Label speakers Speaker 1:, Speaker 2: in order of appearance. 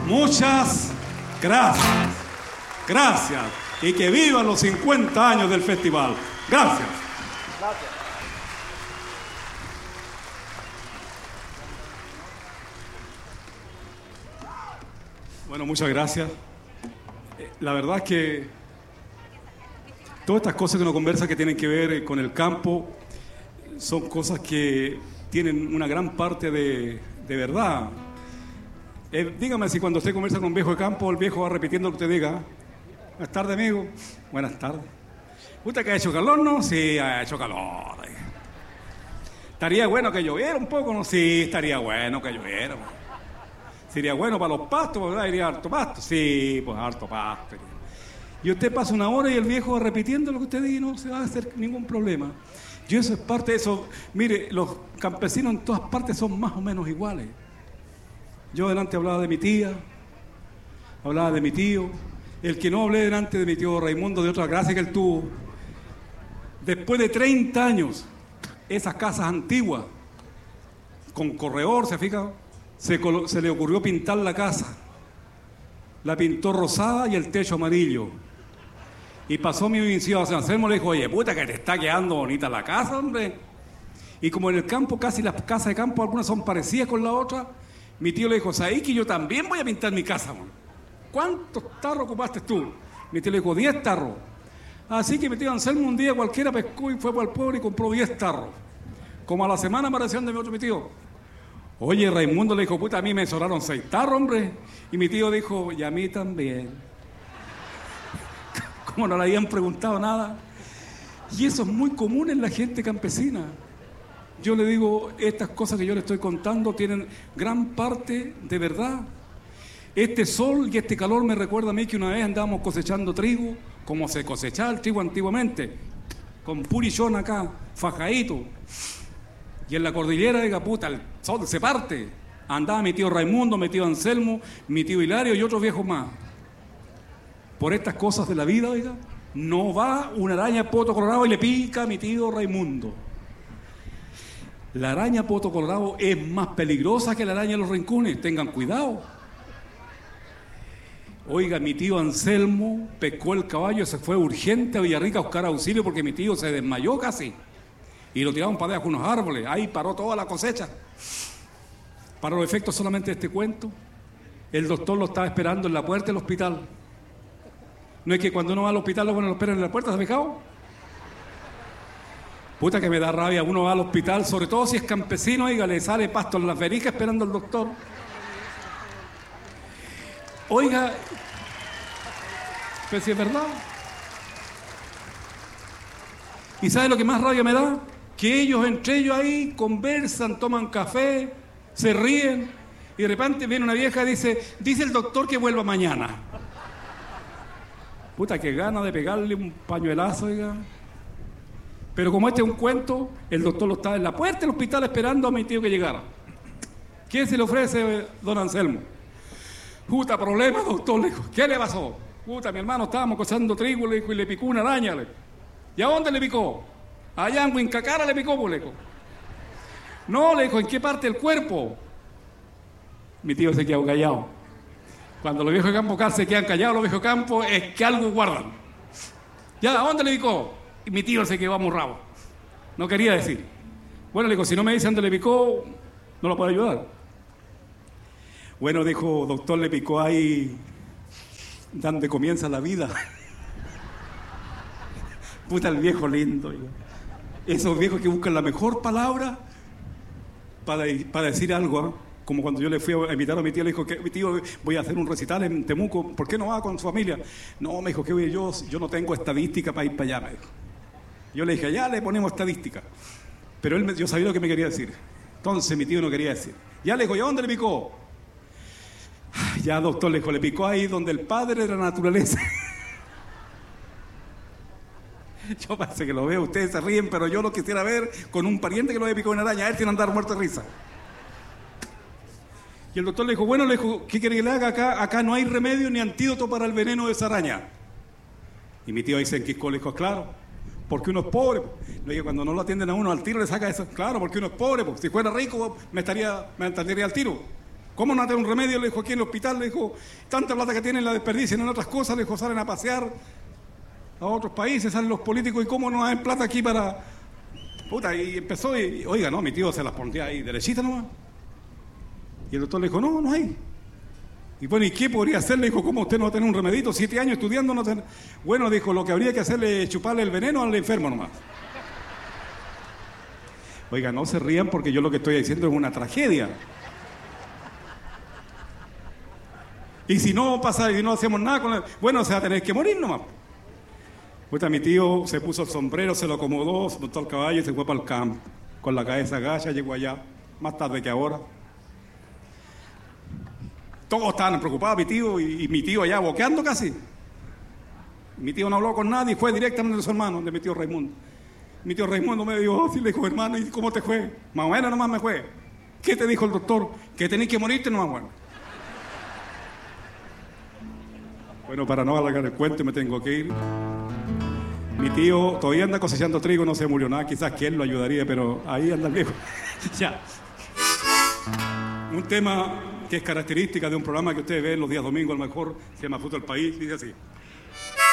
Speaker 1: Muchas gracias. Gracias. Y que vivan los 50 años del festival. Gracias.
Speaker 2: Gracias.
Speaker 1: Bueno, muchas gracias. La verdad es que todas estas cosas que uno conversa que tienen que ver con el campo son cosas que tienen una gran parte de verdad. Dígame si cuando usted conversa con un viejo de campo, el viejo va repitiendo lo que usted diga. Buenas tardes, amigo. Buenas tardes. ¿Usted que ha hecho calor, no? Sí, ha hecho calor. ¿Estaría bueno que lloviera un poco, no? Sí, estaría bueno que lloviera. ¿Sería bueno para los pastos, verdad? ¿Iría harto pasto? Sí, pues harto pasto. Y usted pasa una hora y el viejo va repitiendo lo que usted dice y no se va a hacer ningún problema. Y eso es parte de eso. Mire, los campesinos en todas partes son más o menos iguales. Yo delante hablaba de mi tía, hablaba de mi tío. El que no hablé delante de mi tío Raimundo, de otra gracia que él tuvo. Después de 30 años, esas casas antiguas, con corredor, ¿se fija? Se le ocurrió pintar la casa. La pintó rosada y el techo amarillo. Y pasó mi vincillo a San Anselmo y le dijo, oye, puta, que te está quedando bonita la casa, hombre. Y como en el campo, casi las casas de campo, algunas son parecidas con la otra, mi tío le dijo, ¿sabes que yo también voy a pintar mi casa, man? ¿Cuántos tarros ocupaste tú? Mi tío le dijo, 10 tarros. Así que mi tío Anselmo un día cualquiera pescó y fue para el pueblo y compró 10 tarros. Como a la semana apareció de mi otro mi tío. Oye, Raimundo le dijo, puta, a mí me sobraron 6 tarros, hombre. Y mi tío dijo, y a mí también. Como no le habían preguntado nada. Y eso es muy común en la gente campesina. Yo le digo, estas cosas que yo le estoy contando tienen gran parte de verdad. Este sol y este calor me recuerda a mí que una vez andábamos cosechando trigo, como se cosechaba el trigo antiguamente, con purichón acá, fajadito. Y en la cordillera, diga, puta, el sol se parte. Andaba mi tío Raimundo, mi tío Anselmo, mi tío Hilario y otros viejos más. Por estas cosas de la vida, oiga, no va una araña poto colorado y le pica a mi tío Raimundo. La araña poto colorado es más peligrosa que la araña de los rincones, tengan cuidado. Oiga, mi tío Anselmo pescó el caballo, se fue urgente a Villarrica a buscar auxilio porque mi tío se desmayó casi. Y lo tiraron para debajo de unos árboles, ahí paró toda la cosecha. Para los efectos solamente de este cuento, el doctor lo estaba esperando en la puerta del hospital. No es que cuando uno va al hospital lo esperan en la puerta, ¿se ha fijado? Puta que me da rabia, uno va al hospital, sobre todo si es campesino, oiga, le sale pasto en las verijas esperando al doctor. Oiga, pero si es verdad. ¿Y sabe lo que más rabia me da? Que ellos entre ellos ahí conversan, toman café, se ríen, y de repente viene una vieja y dice el doctor que vuelva mañana. Puta, que gana de pegarle un pañuelazo, oiga. Pero como este es un cuento, el doctor lo estaba en la puerta del hospital esperando a mi tío que llegara. ¿Qué se le ofrece, don Anselmo? Puta, problema, doctor, le dijo. ¿Qué le pasó? Puta, mi hermano, estábamos cosechando trigo, le dijo, y le picó una araña, le dijo. ¿Y a dónde le picó? Allá en Huincacara le picó, le dijo. No, le dijo, ¿en qué parte del cuerpo? Mi tío se quedó callado. Cuando los viejos de campo se quedan callados, los viejos de campo, es que algo guardan. ¿Ya? ¿A dónde le picó? Y mi tío se quedó amurrado. No quería decir. Bueno, le dijo, si no me dice dónde le picó, no lo puedo ayudar. Bueno, dijo, doctor, le picó ahí donde comienza la vida. Puta, el viejo lindo. Esos viejos que buscan la mejor palabra para decir algo, ¿eh? Como cuando yo le fui a invitar a mi tío, le dijo, que mi tío, voy a hacer un recital en Temuco, ¿por qué no va con su familia? No, me dijo, que yo no tengo estadística para ir para allá, me dijo. Yo le dije, allá le ponemos estadística. Pero yo sabía lo que me quería decir. Entonces mi tío no quería decir. Ya le dijo, ¿y a dónde le picó? Ya, doctor, le dijo, le picó ahí donde el padre de la naturaleza. Yo parece que lo veo, ustedes se ríen, pero yo lo quisiera ver con un pariente que lo haya picado en araña, a él tiene que andar muerto de risa. Y el doctor le dijo, bueno, le dijo, ¿qué quiere que le haga acá? Acá no hay remedio ni antídoto para el veneno de esa araña. Y mi tío ahí se enquiscó, le dijo, claro, porque uno es pobre. Le dije, cuando no lo atienden a uno al tiro le saca eso. Claro, porque uno es pobre, porque si fuera rico me estaría al tiro. ¿Cómo no va a tener un remedio? Le dijo, aquí en el hospital, le dijo, tanta plata que tienen la desperdician en otras cosas, le dijo, salen a pasear a otros países, salen los políticos, ¿y cómo no hay plata aquí para...? Puta, y empezó, y oiga, no, mi tío se las pondría ahí derechita nomás. Y el doctor le dijo, no, no hay. Y bueno, ¿y qué podría hacer? Le dijo, ¿cómo usted no va a tener un remedito? 7 años estudiando, no tener... Bueno, dijo, lo que habría que hacerle es chuparle el veneno al enfermo nomás. Oiga, no se rían porque yo lo que estoy diciendo es una tragedia. Y si no pasa y no hacemos nada con él, bueno, se va a tener que morir nomás. Puta, mi tío se puso el sombrero, se lo acomodó, se montó al caballo y se fue para el campo. Con la cabeza agacha, llegó allá, más tarde que ahora. Todos estaban preocupados, mi tío, y mi tío allá boqueando casi. Mi tío no habló con nadie, fue directamente de su hermano, de mi tío Raimundo. Mi tío Raimundo me dijo, sí, le dijo, hermano, ¿y cómo te fue? Más o menos nomás me fue. ¿Qué te dijo el doctor? Que tenés que morirte nomás, bueno. Bueno, para no alargar el cuento me tengo que ir. Mi tío todavía anda cosechando trigo, no se murió nada, quizás que él lo ayudaría, pero ahí anda el viejo. Ya. Un tema que es característica de un programa que ustedes ven los días domingos, a lo mejor, se llama Fútbol del País, dice así.